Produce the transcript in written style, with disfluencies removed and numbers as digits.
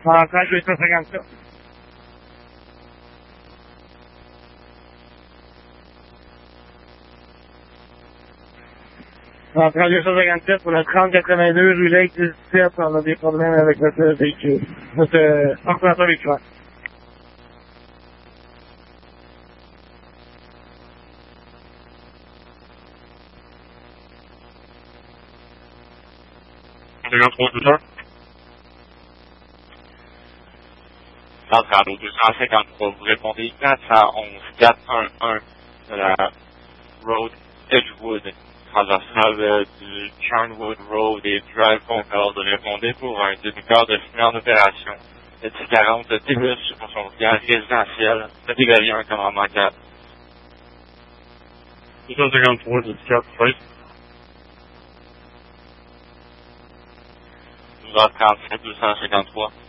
Centrale 257. Centrale 257 pour le 3082 rue Lake 17, on a des problèmes avec notre véhicule. Notre ordinateur véhiculaire. Centrale 253, vous répondez 411 411 de la Road Edgewood, traversale du Charnwood Road et Drive Concorde. Répondez pour un demi-quart de fumée en opération. Le 1040 de Tébus pour son client résidentiel. Catégorie 1, commandement 4. 253, 14, 16. 12h35, 253.